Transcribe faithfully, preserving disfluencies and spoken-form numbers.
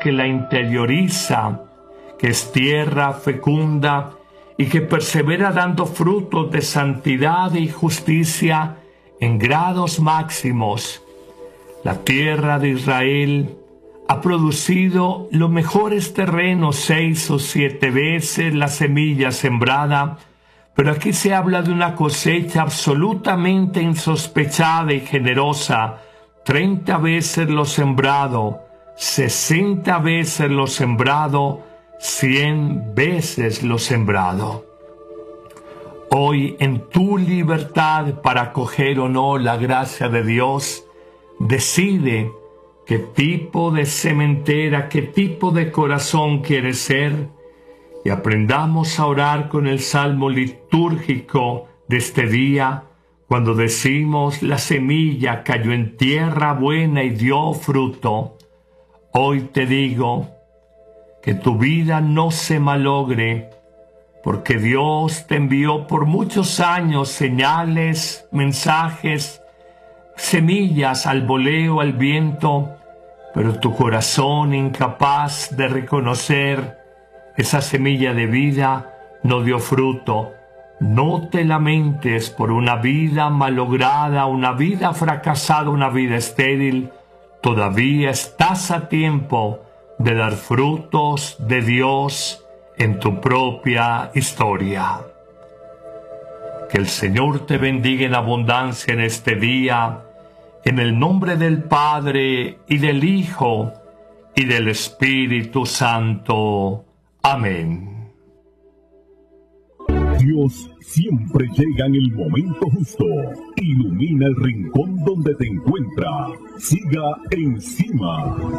que la interioriza, que es tierra fecunda y que persevera dando frutos de santidad y justicia en grados máximos. La tierra de Israel ha producido los mejores terrenos seis o siete veces la semilla sembrada, pero aquí se habla de una cosecha absolutamente insospechada y generosa, treinta veces lo sembrado, sesenta veces lo sembrado, cien veces lo sembrado. Hoy, en tu libertad para acoger o no la gracia de Dios, decide qué tipo de sementera, qué tipo de corazón quieres ser, y aprendamos a orar con el salmo litúrgico de este día, cuando decimos: la semilla cayó en tierra buena y dio fruto. Hoy te digo que tu vida no se malogre, porque Dios te envió por muchos años señales, mensajes, semillas al voleo, al viento, pero tu corazón, incapaz de reconocer esa semilla de vida, no dio fruto. No te lamentes por una vida malograda, una vida fracasada, una vida estéril. Todavía estás a tiempo de dar frutos de Dios en tu propia historia. Que el Señor te bendiga en abundancia en este día, en el nombre del Padre, y del Hijo, y del Espíritu Santo. Amén. Dios siempre llega en el momento justo. Ilumina el rincón donde te encuentra. Siga encima.